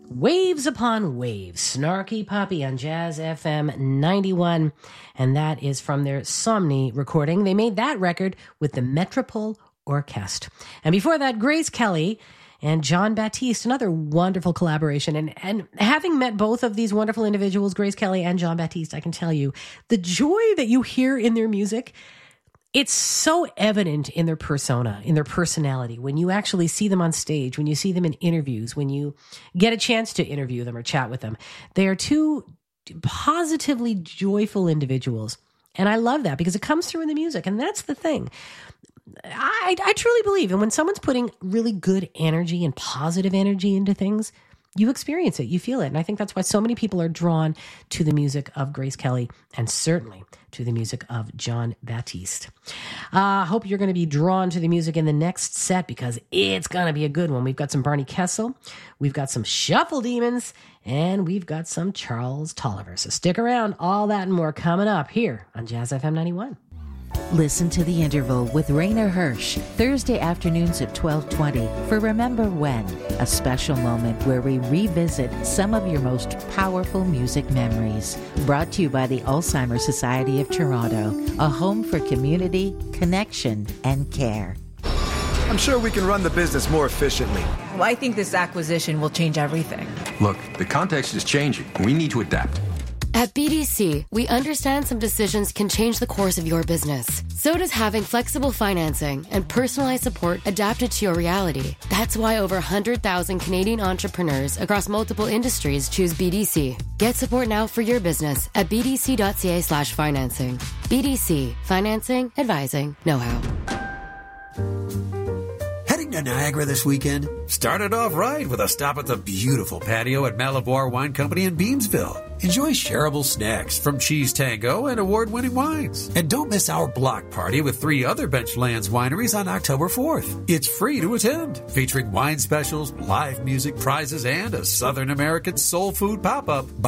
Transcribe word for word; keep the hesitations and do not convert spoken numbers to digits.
Waves Upon Waves, Snarky Puppy on Jazz F M ninety-one, and that is from their Somni recording. They made that record with the Metropole Orchestra. And before that, Grace Kelly and Jon Batiste, another wonderful collaboration. And, and having met both of these wonderful individuals, Grace Kelly and Jon Batiste, I can tell you, the joy that you hear in their music, it's so evident in their persona, in their personality. When you actually see them on stage, when you see them in interviews, when you get a chance to interview them or chat with them, they are two positively joyful individuals. And I love that because it comes through in the music. And that's the thing. I, I truly believe, and when someone's putting really good energy and positive energy into things, you experience it, you feel it. And I think that's why so many people are drawn to the music of Grace Kelly and certainly to the music of Jon Batiste. I uh, hope you're going to be drawn to the music in the next set because it's going to be a good one. We've got some Barney Kessel, we've got some Shuffle Demons, and we've got some Charles Tolliver. So stick around, all that and more coming up here on Jazz F M ninety-one. Listen to The Interval with Rainer Hirsch, Thursday afternoons at twelve twenty for Remember When, a special moment where we revisit some of your most powerful music memories. Brought to you by the Alzheimer's Society of Toronto, a home for community, connection, and care. I'm sure we can run the business more efficiently. Well, I think this acquisition will change everything. Look, the context is changing. We need to adapt. At B D C, we understand some decisions can change the course of your business. So does having flexible financing and personalized support adapted to your reality. That's why over one hundred thousand Canadian entrepreneurs across multiple industries choose B D C. Get support now for your business at bdc.ca slash financing. B D C, financing, advising, know-how. Heading to Niagara this weekend? Started off right with a stop at the beautiful patio at Malabar Wine Company in Beamsville. Enjoy shareable snacks from Cheese Tango and award-winning wines. And don't miss our block party with three other Benchlands wineries on October fourth. It's free to attend, featuring wine specials, live music, prizes, and a Southern American soul food pop-up.